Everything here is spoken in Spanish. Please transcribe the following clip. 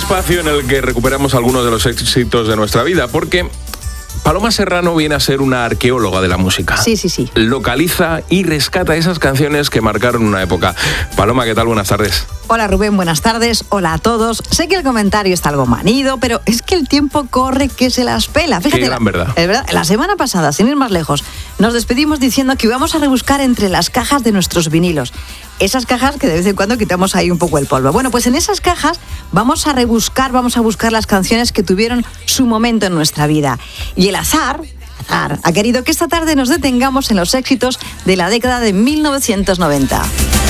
espacio en el que recuperamos algunos de los éxitos de nuestra vida, porque Paloma Serrano viene a ser una arqueóloga de la música. Sí. Localiza y rescata esas canciones que marcaron una época. Paloma, ¿qué tal? Buenas tardes. Hola Rubén, buenas tardes. Hola a todos. Sé que el comentario está algo manido, pero es que el tiempo corre que se las pela. Fíjate, qué gran verdad. Es verdad. La semana pasada, sin ir más lejos, nos despedimos diciendo que íbamos a rebuscar entre las cajas de nuestros vinilos. Esas cajas que de vez en cuando quitamos ahí un poco el polvo. Bueno, pues en esas cajas vamos a buscar las canciones que tuvieron su momento en nuestra vida. Y el azar ha querido que esta tarde nos detengamos en los éxitos de la década de 1990.